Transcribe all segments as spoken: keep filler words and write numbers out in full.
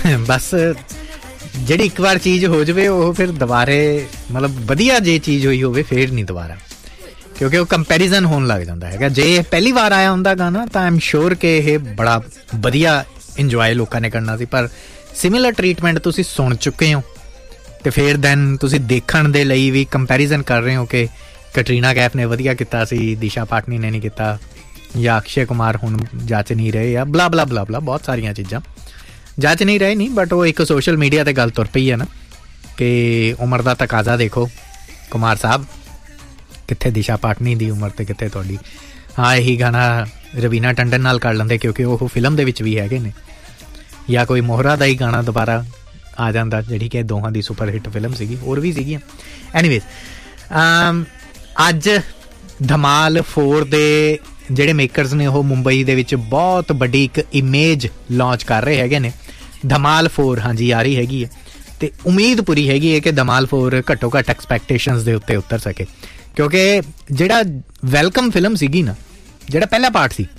ਬਸ ਜਿਹੜੀ ਇੱਕ ਵਾਰ ਚੀਜ਼ ਹੋ ਜਾਵੇ ਉਹ ਫਿਰ ਦੁਬਾਰੇ ਮਤਲਬ ਵਧੀਆ ਜੇ ਚੀਜ਼ ਹੋਈ ਹੋਵੇ ਫਿਰ ਨਹੀਂ ਦੁਬਾਰਾ, ਕਿਉਂਕਿ ਉਹ ਕੰਪੈਰੀਜ਼ਨ ਹੋਣ ਲੱਗ ਜਾਂਦਾ ਹੈਗਾ। ਜੇ ਪਹਿਲੀ ਵਾਰ ਆਇਆ ਹੁੰਦਾ ਗਾਣਾ ਤਾਂ ਆਈ ਐਮ ਸ਼ੋਰ ਕਿ ਇਹ ਬੜਾ ਵਧੀਆ ਇੰਜੋਏ ਲੋਕਾਂ ਨੇ ਕਰਨਾ ਸੀ, ਪਰ ਸਿਮਿਲਰ ਟਰੀਟਮੈਂਟ ਤੁਸੀਂ ਸੁਣ ਚੁੱਕੇ ਹੋ ਅਤੇ ਫਿਰ ਦੈਨ ਤੁਸੀਂ ਦੇਖਣ ਦੇ ਲਈ ਵੀ ਕੰਪੈਰੀਜ਼ਨ ਕਰ ਰਹੇ ਹੋ ਕਿ ਕੈਟਰੀਨਾ ਕੈਫ ਨੇ ਵਧੀਆ ਕੀਤਾ ਸੀ, ਦਿਸ਼ਾ ਪਾਟਨੀ ਨੇ ਨਹੀਂ ਕੀਤਾ, ਜਾਂ ਅਕਸ਼ੇ ਕੁਮਾਰ ਹੁਣ ਜੱਚ ਨਹੀਂ ਰਹੇ, ਆ ਬਲਾ ਬਲਾ ਬਲਾ ਬਲਾ ਬਹੁਤ ਸਾਰੀਆਂ ਚੀਜ਼ਾਂ ਜੱਚ ਨਹੀਂ ਰਹੇ ਨਹੀਂ। ਬਟ ਉਹ ਇੱਕ ਸੋਸ਼ਲ ਮੀਡੀਆ 'ਤੇ ਗੱਲ ਤੁਰ ਪਈ ਹੈ ਨਾ ਕਿ ਉਮਰ ਦਾ ਤਕਾਜ਼ਾ ਦੇਖੋ ਕੁਮਾਰ ਸਾਹਿਬ, ਕਿੱਥੇ ਦਿਸ਼ਾ ਪਾਟਨੀ ਦੀ ਉਮਰ ਅਤੇ ਕਿੱਥੇ ਤੁਹਾਡੀ। ਹਾਂ, ਇਹੀ ਗਾਣਾ ਰਵੀਨਾ ਟੰਡਨ ਨਾਲ ਕਰ ਲੈਂਦੇ ਕਿਉਂਕਿ ਉਹ ਫਿਲਮ ਦੇ ਵਿੱਚ ਵੀ ਹੈਗੇ ਨੇ, ਜਾਂ ਕੋਈ ਮੋਹਰਾ ਦਾ ਹੀ ਗਾਣਾ ਦੁਬਾਰਾ ਆ ਜਾਂਦਾ ਜਿਹੜੀ ਕਿ ਦੋਹਾਂ ਦੀ ਸੁਪਰ ਹਿੱਟ ਫਿਲਮ ਸੀਗੀ, ਹੋਰ ਵੀ ਸੀਗੀਆਂ। ਐਨੀਵੇਜ਼, ਅੱਜ ਧਮਾਲ ਫੋਰ ਦੇ ਜਿਹੜੇ ਮੇਕਰਸ ਨੇ ਉਹ ਮੁੰਬਈ ਦੇ ਵਿੱਚ ਬਹੁਤ ਵੱਡੀ ਇੱਕ ਇਮੇਜ ਲਾਂਚ ਕਰ ਰਹੇ ਹੈਗੇ ਨੇ। ਧਮਾਲ ਫੋਰ ਹਾਂਜੀ ਆ ਰਹੀ ਹੈਗੀ ਹੈ ਅਤੇ ਉਮੀਦ ਪੂਰੀ ਹੈਗੀ ਹੈ ਕਿ ਧਮਾਲ ਫੋਰ ਘੱਟੋ ਘੱਟ ਐਕਸਪੈਕਟੇਸ਼ਨਸ ਦੇ ਉੱਤੇ ਉਤਰ ਸਕੇ, ਕਿਉਂਕਿ ਜਿਹੜਾ ਵੈਲਕਮ ਫਿਲਮ ਸੀਗੀ ਨਾ, ਜਿਹੜਾ ਪਹਿਲਾ ਪਾਰਟ ਸੀ,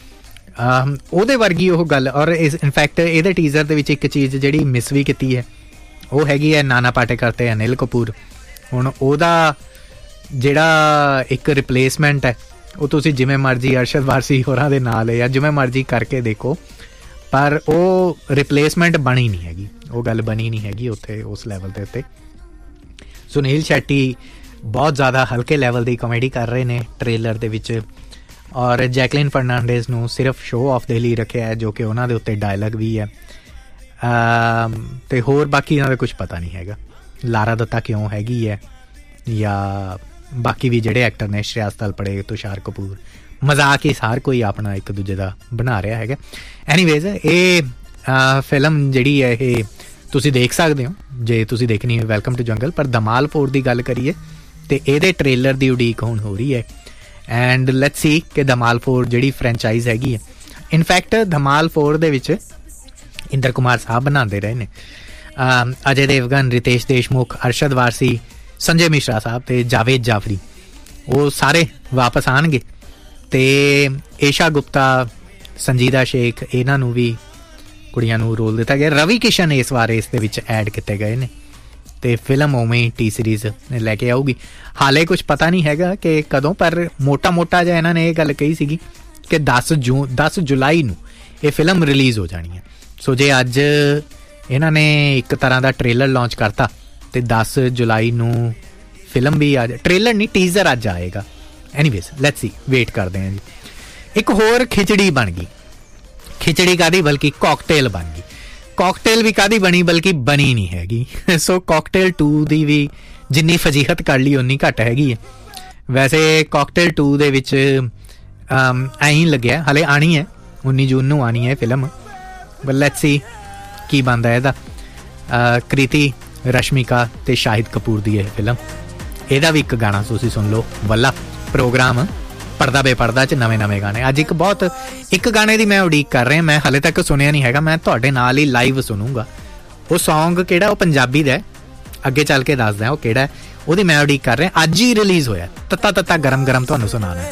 ਉਹਦੇ ਵਰਗੀ ਉਹ ਗੱਲ। ਔਰ ਇਸ ਇਨਫੈਕਟ ਇਹਦੇ ਟੀਜ਼ਰ ਦੇ ਵਿੱਚ ਇੱਕ ਚੀਜ਼ ਜਿਹੜੀ ਮਿਸ ਵੀ ਕੀਤੀ ਹੈ ਉਹ ਹੈਗੀ ਹੈ ਨਾਨਾ ਪਾਟੇਕਰ ਅਤੇ ਅਨਿਲ ਕਪੂਰ। ਹੁਣ ਉਹਦਾ ਜਿਹੜਾ ਇੱਕ ਰਿਪਲੇਸਮੈਂਟ ਹੈ ਉਹ ਤੁਸੀਂ ਜਿਵੇਂ ਮਰਜ਼ੀ ਅਰਸ਼ਦ ਵਾਰਸੀ ਹੋਰਾਂ ਦੇ ਨਾਲ ਜਾਂ ਜਿਵੇਂ ਮਰਜ਼ੀ ਕਰਕੇ ਦੇਖੋ, ਪਰ ਉਹ ਰਿਪਲੇਸਮੈਂਟ ਬਣੀ ਨਹੀਂ ਹੈਗੀ, ਉਹ ਗੱਲ ਬਣੀ ਨਹੀਂ ਹੈਗੀ ਉੱਥੇ ਉਸ ਲੈਵਲ ਦੇ ਉੱਤੇ। ਸੁਨੀਲ ਸ਼ੈਟੀ ਬਹੁਤ ਜ਼ਿਆਦਾ ਹਲਕੇ ਲੈਵਲ ਦੀ ਕਾਮੇਡੀ ਕਰ ਰਹੇ ਨੇ ਟ੍ਰੇਲਰ ਦੇ ਵਿੱਚ, ਔਰ ਜੈਕਲਿਨ ਫਰਨਾਂਡੇਜ਼ ਨੂੰ ਸਿਰਫ ਸ਼ੋਅ ਆਫ ਦੇ ਲਈ ਰੱਖਿਆ ਹੈ ਜੋ ਕਿ ਉਹਨਾਂ ਦੇ ਉੱਤੇ ਡਾਇਲੌਗ ਵੀ ਹੈ, ਅਤੇ ਹੋਰ ਬਾਕੀ ਇਹਨਾਂ ਦਾ ਕੁਛ ਪਤਾ ਨਹੀਂ ਹੈਗਾ। ਲਾਰਾ ਦੱਤਾ ਕਿਉਂ ਹੈਗੀ ਹੈ, ਜਾਂ ਬਾਕੀ ਵੀ ਜਿਹੜੇ ਐਕਟਰ ਨੇ, ਸ਼੍ਰੇਯਾਸ ਤਲਪੜੇ, ਤੁਸ਼ਾਰ ਕਪੂਰ, ਮਜ਼ਾਕ ਹੀ ਸਾਰ ਕੋਈ ਆਪਣਾ ਇੱਕ ਦੂਜੇ ਦਾ ਬਣਾ ਰਿਹਾ ਹੈਗਾ। ਐਨੀਵੇਜ਼, ਇਹ ਫਿਲਮ ਜਿਹੜੀ ਹੈ ਇਹ ਤੁਸੀਂ ਦੇਖ ਸਕਦੇ ਹੋ ਜੇ ਤੁਸੀਂ ਦੇਖਣੀ ਹੈ ਵੈਲਕਮ ਟੂ ਜੰਗਲ। ਪਰ ਧਮਾਲ ਫੋਰ ਦੀ ਗੱਲ ਕਰੀਏ ਅਤੇ ਇਹਦੇ ਟ੍ਰੇਲਰ ਦੀ ਉਡੀਕ ਹੁਣ ਹੋ ਰਹੀ ਹੈ, ਐਂਡ ਲੈਟਸ ਸੀ ਕਿ ਧਮਾਲ ਫੋਰ ਜਿਹੜੀ ਫਰੈਂਚਾਈਜ਼ ਹੈਗੀ ਹੈ, ਇਨਫੈਕਟ ਧਮਾਲ ਫੋਰ ਦੇ ਵਿੱਚ ਇੰਦਰ ਕੁਮਾਰ ਸਾਹਿਬ ਬਣਾਉਂਦੇ ਰਹੇ ਨੇ, ਅਜੇ ਦੇਵਗਨ, ਰਿਤੇਸ਼ ਦੇਸ਼ਮੁਖ, ਅਰਸ਼ਦ ਵਾਰਸੀ, ਸੰਜੇ ਮਿਸ਼ਰਾ ਸਾਹਿਬ ਅਤੇ ਜਾਵੇਦ ਜਾਫਰੀ, ਉਹ ਸਾਰੇ ਵਾਪਸ ਆਉਣਗੇ। ਅਤੇ ਏਸ਼ਾ ਗੁਪਤਾ, ਸੰਜੀਦਾ ਸ਼ੇਖ, ਇਹਨਾਂ ਨੂੰ ਵੀ ਕੁੜੀਆਂ ਨੂੰ ਰੋਲ ਦਿੱਤਾ ਗਿਆ। ਰਵੀ ਕਿਸ਼ਨ ਇਸ ਵਾਰ ਇਸ ਦੇ ਵਿੱਚ ਐਡ ਕੀਤੇ ਗਏ ਨੇ ਅਤੇ ਫਿਲਮ ਉਵੇਂ ਟੀ ਸੀਰੀਜ਼ ਲੈ ਕੇ ਆਊਗੀ। ਹਾਲੇ ਕੁਛ ਪਤਾ ਨਹੀਂ ਹੈਗਾ ਕਿ ਕਦੋਂ, ਪਰ ਮੋਟਾ ਮੋਟਾ ਜਿਹਾ ਇਹਨਾਂ ਨੇ ਇਹ ਗੱਲ ਕਹੀ ਸੀਗੀ ਕਿ ਦਸ ਜੂ ਦਸ ਜੁਲਾਈ ਨੂੰ ਇਹ ਫਿਲਮ ਰਿਲੀਜ਼ ਹੋ ਜਾਣੀ ਹੈ। ਸੋ ਜੇ ਅੱਜ ਇਹਨਾਂ ਨੇ ਇੱਕ ਤਰ੍ਹਾਂ ਦਾ ਟ੍ਰੇਲਰ ਲਾਂਚ ਕਰਤਾ ਅਤੇ ਦਸ ਜੁਲਾਈ ਨੂੰ ਫਿਲਮ ਵੀ ਆ ਜਾ, ਟ੍ਰੇਲਰ ਨਹੀਂ ਟੀਜ਼ਰ ਅੱਜ ਆਏਗਾ। ਐਨੀਵੇਜ਼ ਲੈਟਸ ਸੀ, ਵੇਟ ਕਰਦੇ ਹਾਂ ਜੀ। ਇੱਕ ਹੋਰ ਖਿਚੜੀ ਬਣ ਗਈ, ਖਿਚੜੀ ਕਾਹਦੀ ਬਲਕਿ ਕਾਕਟੇਲ ਬਣ ਗਈ। ਕਾਕਟੇਲ ਵੀ ਕਾਹਦੀ ਬਣੀ ਬਲਕਿ ਬਣੀ ਨਹੀਂ ਹੈਗੀ। ਸੋ ਕਾਕਟੇਲ ਟੂ ਦੀ ਵੀ ਜਿੰਨੀ ਫਜੀਹਤ ਕਰ ਲਈ ਉਨੀ ਘੱਟ ਹੈਗੀ ਹੈ। ਵੈਸੇ ਕਾਕਟੇਲ ਟੂ ਦੇ ਵਿੱਚ ਐਂ ਲੱਗਿਆ ਹਾਲੇ ਆਉਣੀ ਹੈ, ਉੱਨੀ ਜੂਨ ਨੂੰ ਆਉਣੀ ਹੈ ਫਿਲਮ, ਬਟ ਲੈਟਸ ਸੀ ਕੀ ਬਣਦਾ ਇਹਦਾ। ਕ੍ਰਿਤੀ, ਰਸ਼ਮਿਕਾ ਅਤੇ ਸ਼ਾਹਿਦ ਕਪੂਰ ਦੀ ਇਹ ਫਿਲਮ, ਇਹਦਾ ਵੀ ਇੱਕ ਗਾਣਾ ਤੁਸੀਂ ਸੁਣ ਲਓ। ਵੱਲਾ ਪ੍ਰੋਗਰਾਮ ਪੜਦਾ ਬੇਪਰਦਾ 'ਚ ਨਵੇਂ ਨਵੇਂ ਗਾਣੇ। ਅੱਜ ਇੱਕ ਬਹੁਤ ਇੱਕ ਗਾਣੇ ਦੀ ਮੈਂ ਉਡੀਕ ਕਰ ਰਿਹਾ, ਮੈਂ ਹਾਲੇ ਤੱਕ ਸੁਣਿਆ ਨਹੀਂ ਹੈਗਾ, ਮੈਂ ਤੁਹਾਡੇ ਨਾਲ ਹੀ ਲਾਈਵ ਸੁਣੂੰਗਾ। ਉਹ ਸੌਂਗ ਕਿਹੜਾ, ਉਹ ਪੰਜਾਬੀ ਦਾ, ਅੱਗੇ ਚੱਲ ਕੇ ਦੱਸਦਾ ਉਹ ਕਿਹੜਾ, ਉਹਦੀ ਮੈਂ ਉਡੀਕ ਕਰ ਰਿਹਾ। ਅੱਜ ਹੀ ਰਿਲੀਜ਼ ਹੋਇਆ, ਤੱਤਾ ਤੱਤਾ ਗਰਮ ਗਰਮ ਤੁਹਾਨੂੰ ਸੁਣਾਉਣਾ।